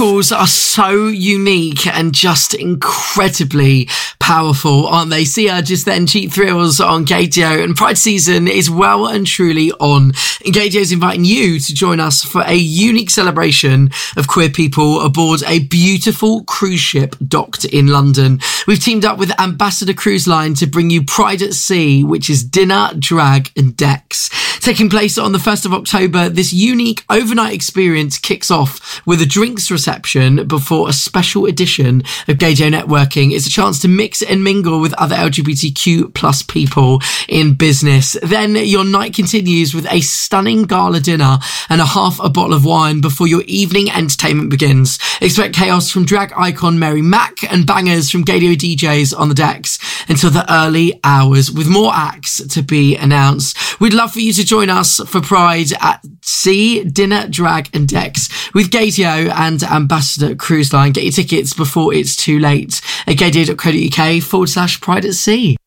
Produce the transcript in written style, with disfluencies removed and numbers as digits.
Are so unique and just incredibly powerful, aren't they? Sia just then Cheap Thrills on Gaydio, and Pride season is well and truly on. And Gaydio is inviting you to join us for a unique celebration of queer people aboard a beautiful cruise ship docked in London. We've teamed up with Ambassador Cruise Line to bring you Pride at Sea, which is dinner, drag and decks. Taking place on the 1st of October, this unique overnight experience kicks off with a drinks reception before a special edition of Gaydio Networking. It's a chance to mix and mingle with other LGBTQ plus people in business. Then your night continues with a stunning gala dinner and half a bottle of wine before your evening entertainment begins. Expect chaos from drag icon Mary Mack and bangers from Gaydio DJs on the decks until the early hours, with more acts to be announced. We'd love for you to join us for Pride at Sea, dinner, drag and decks with Gaydio and Ambassador Cruise Line. Get your tickets before it's too late at gaydio.co.uk/Pride at Sea.